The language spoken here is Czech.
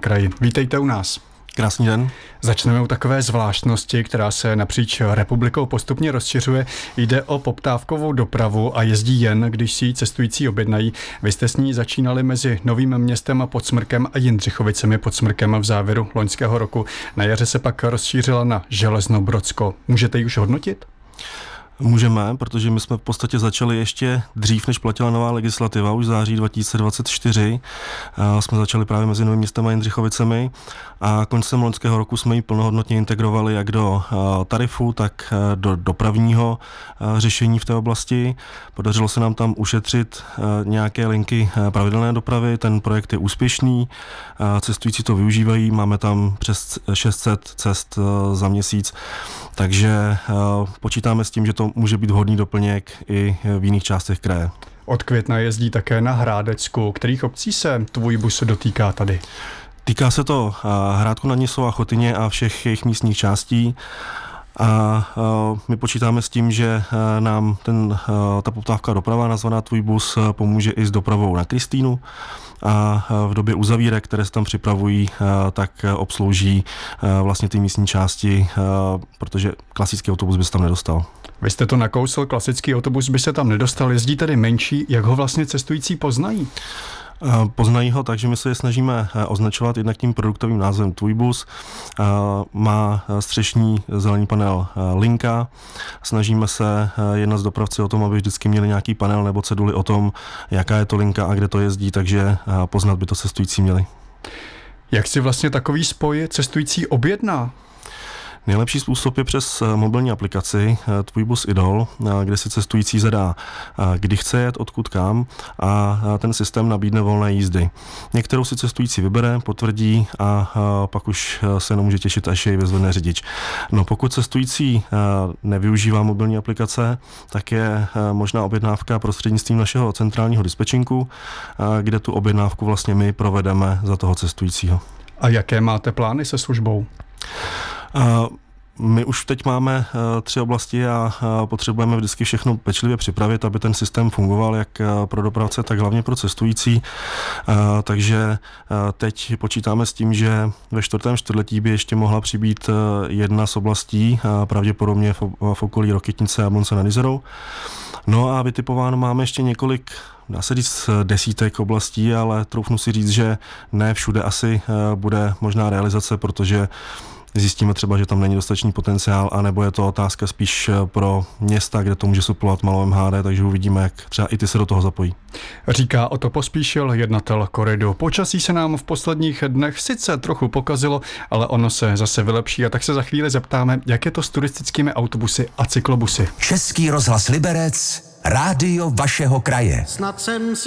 kraji. Vítejte u nás. Krásný den. Začneme u takové zvláštnosti, která se napříč republikou postupně rozšiřuje. Jde o poptávkovou dopravu a jezdí jen, když si ji cestující objednají. Vy jste s ní začínali mezi Novým Městem pod Smrkem a Jindřichovicemi pod Smrkem v závěru loňského roku. Na jaře se pak rozšířila na Železno-Brodsko. Můžete ji už hodnotit? Můžeme, protože my jsme v podstatě začali ještě dřív, než platila nová legislativa, už v září 2024. Jsme začali právě mezi Novým Městem a Jindřichovicemi a koncem loňského roku jsme ji plnohodnotně integrovali jak do tarifu, tak do dopravního řešení v té oblasti. Podařilo se nám tam ušetřit nějaké linky pravidelné dopravy, ten projekt je úspěšný, cestující to využívají, máme tam přes 600 cest za měsíc, takže počítáme s tím, že to může být vhodný doplněk i v jiných částech kraje. Od května jezdí také na Hrádecku. Kterých obcí se tvůj bus dotýká tady? Týká se to Hrádku nad Nisou a Chotyně a všech jejich místních částí. A my počítáme s tím, že nám ta poptávka doprava nazvaná Tvůj bus pomůže i s dopravou na Kristýnu a v době uzavírek, které se tam připravují, tak obslouží vlastně ty místní části, protože klasický autobus by se tam nedostal. Vy jste to nakousl, klasický autobus by se tam nedostal, jezdí tedy menší, jak ho vlastně cestující poznají? Poznají ho tak, že my se je snažíme označovat jednak tím produktovým názvem Tvůj bus. Má střešní zelený panel linka. Snažíme se jednat s dopravci o tom, aby vždycky měli nějaký panel nebo ceduli o tom, jaká je to linka a kde to jezdí, takže poznat by to cestující měli. Jak si vlastně takový spoj cestující objedná? Nejlepší způsob je přes mobilní aplikaci Tvůj bus Idol, kde si cestující zadá, kdy chce jet, odkud kam a ten systém nabídne volné jízdy. Některou si cestující vybere, potvrdí a pak už se nemůže těšit, až jej vyzvedne řidič. No pokud cestující nevyužívá mobilní aplikace, tak je možná objednávka prostřednictvím našeho centrálního dispečinku, kde tu objednávku vlastně my provedeme za toho cestujícího. A jaké máte plány se službou? My už teď máme 3 oblasti a potřebujeme vždycky všechno pečlivě připravit, aby ten systém fungoval jak pro dopravce, tak hlavně pro cestující. Takže teď počítáme s tím, že ve 4. čtvrtletí by ještě mohla přibýt jedna z oblastí, pravděpodobně v okolí Rokytnice a Jablonce nad Nizerou. No a vytipováno máme ještě několik, dá se říct, desítek oblastí, ale troufnu si říct, že ne všude asi bude možná realizace, protože zjistíme třeba, že tam není dostatečný potenciál, anebo je to otázka spíš pro města, kde to může suplovat malou MHD, takže uvidíme, jak třeba i ty se do toho zapojí. Říká Otto Pospíšil, jednatel Koridu. Počasí se nám v posledních dnech sice trochu pokazilo, ale ono se zase vylepší a tak se za chvíli zeptáme, jak je to s turistickými autobusy a cyklobusy. Český rozhlas Liberec, rádio vašeho kraje. Snad jsem